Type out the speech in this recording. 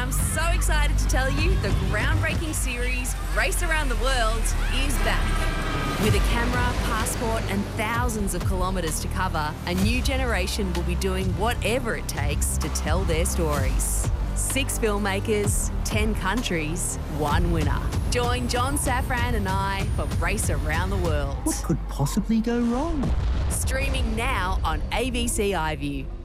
I'm so excited to tell you the groundbreaking series Race Around the World is back. With a camera, passport and thousands of kilometres to cover, a new generation will be doing whatever it takes to tell their stories. 6 filmmakers, 10 countries, 1 winner. Join John Safran and I for Race Around the World. What could possibly go wrong? Streaming now on ABC iView.